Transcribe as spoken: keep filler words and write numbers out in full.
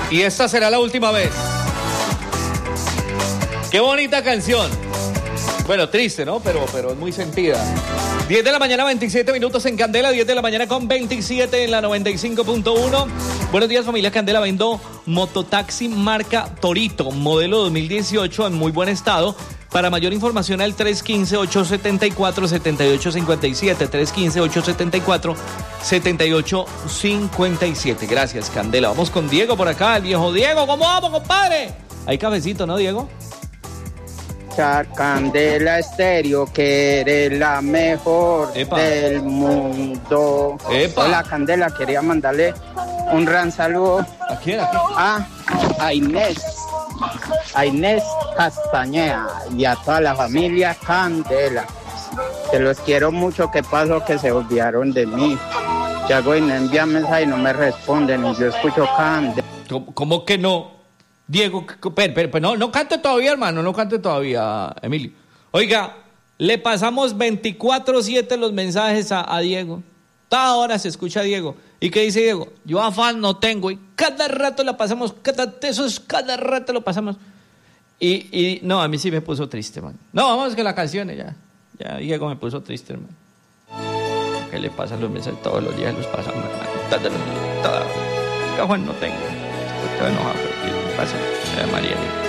Y esta será la última vez. Qué bonita canción. Bueno, triste, ¿no? Pero, pero es muy sentida. diez de la mañana, veintisiete minutos en Candela. diez de la mañana con veintisiete en la noventa y cinco punto uno. Buenos días, familia Candela. Vendo mototaxi marca Torito, modelo dos mil dieciocho, en muy buen estado. Para mayor información al tres uno cinco, ocho siete cuatro, siete ocho cinco siete. tres uno cinco, ocho siete cuatro, siete ocho cinco siete. Gracias, Candela. Vamos con Diego por acá, el viejo Diego. ¿Cómo vamos, compadre? Hay cafecito, ¿no, Diego? Candela Estéreo, que eres la mejor Epa. del mundo. Epa. Hola, Candela, quería mandarle un gran saludo. ¿A quién? ¿A quién? A, a Inés, a Inés Castañeda y a toda la familia Candela. Que los quiero mucho. ¿Qué pasó? Que se olvidaron de mí. Ya hago y me envían mensaje y no me responden y yo escucho Candela. ¿Cómo, cómo que no? Diego, pero, pero, pero no, no cante todavía, hermano, no cante todavía, Emilio. Oiga, le pasamos veinticuatro siete los mensajes a, a Diego. Toda hora se escucha a Diego. ¿Y qué dice Diego? Yo afán no tengo y cada rato la pasamos, cada, eso es, cada rato lo pasamos. Y, y no, a mí sí me puso triste, man. No, vamos con las canciones ya. Ya Diego me puso triste, hermano. ¿Qué le pasan los mensajes? Todos los días los pasamos, hermano. Todos los días, todos. Que Juan no tengo. Estoy enojado, pero ¿qué pasa? Eh, María.